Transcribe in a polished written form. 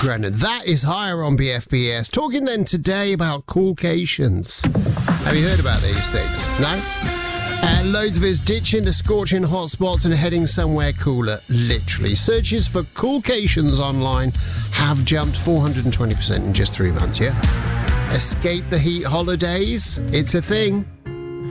Grennan. That is higher on BFBS. Talking then today about coolcations. Have you heard about these things? No? Loads of us ditching the scorching hot spots and heading somewhere cooler, literally. Searches for coolcations online have jumped 420% in just 3 months, yeah? Escape the heat holidays? It's a thing.